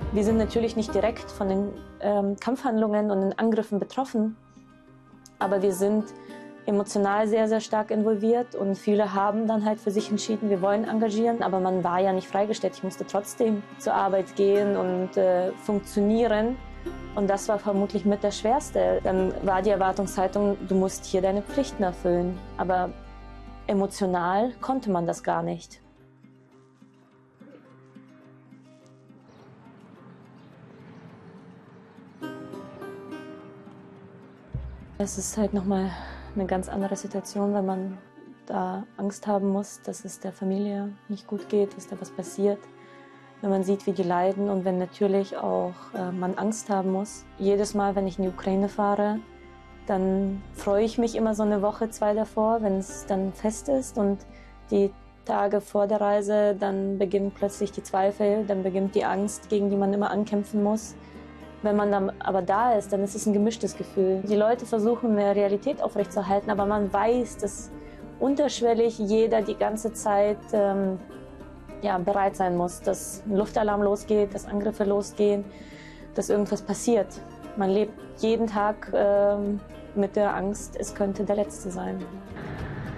Wir sind natürlich nicht direkt von den Kampfhandlungen und den Angriffen betroffen, aber wir sind emotional sehr, sehr stark involviert und viele haben dann halt für sich entschieden, wir wollen engagieren, aber man war ja nicht freigestellt. Ich musste trotzdem zur Arbeit gehen und funktionieren und das war vermutlich mit das Schwerste. Dann war die Erwartungshaltung, du musst hier deine Pflichten erfüllen, aber emotional konnte man das gar nicht. Es ist halt nochmal eine ganz andere Situation, wenn man da Angst haben muss, dass es der Familie nicht gut geht, dass da was passiert. Wenn man sieht, wie die leiden und wenn natürlich auch man Angst haben muss. Jedes Mal, wenn ich in die Ukraine fahre, dann freue ich mich immer so eine Woche, 2 davor, wenn es dann fest ist. Und die Tage vor der Reise, dann beginnen plötzlich die Zweifel, dann beginnt die Angst, gegen die man immer ankämpfen muss. Wenn man dann aber da ist, dann ist es ein gemischtes Gefühl. Die Leute versuchen, eine Realität aufrechtzuerhalten, aber man weiß, dass unterschwellig jeder die ganze Zeit bereit sein muss, dass ein Luftalarm losgeht, dass Angriffe losgehen, dass irgendwas passiert. Man lebt jeden Tag mit der Angst, es könnte der letzte sein.